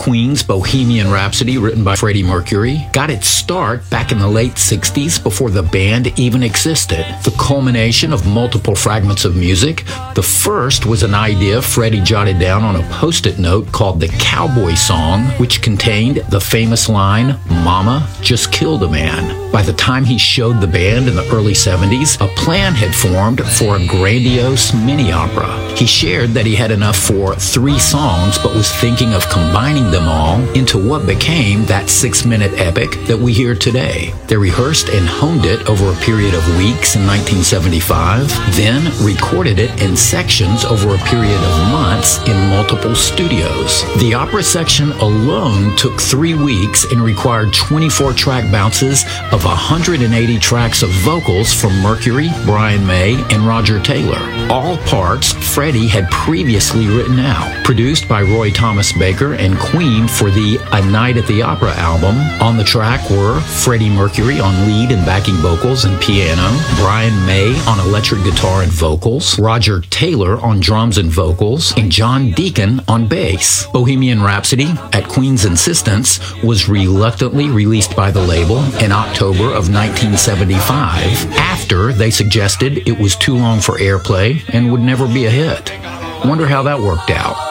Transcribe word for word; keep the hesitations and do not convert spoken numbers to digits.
Queen's Bohemian Rhapsody, written by Freddie Mercury, got its start back in the late sixties before the band even existed. The culmination of multiple fragments of music. The first was an idea Freddie jotted down on a post-it note called the Cowboy Song, which contained the famous line, "Mama just killed a man." By the time he showed the band in the early seventies, a plan had formed for a grandiose mini-opera. He shared that he had enough for three songs, but was thinking of combining them all into what became that six-minute epic that we hear today. They rehearsed and honed it over a period of weeks in nineteen seventy-five, then recorded it in sections over a period of months in multiple studios. The opera section alone took three weeks and required twenty-four track bounces of one hundred eighty tracks of vocals from Mercury, Brian May, and Roger Taylor. All parts Freddie had previously written out. Produced by Roy Thomas Baker and Queen for the A Night at the Opera album. On the track were Freddie Mercury on lead and backing vocals and piano, Brian May on electric guitar and vocals, Roger Taylor on drums and vocals, and John Deacon on bass. Bohemian Rhapsody, at Queen's insistence, was reluctantly released by the label in October of nineteen seventy-five, after they suggested it was too long for airplay and would never be a hit. Wonder how that worked out.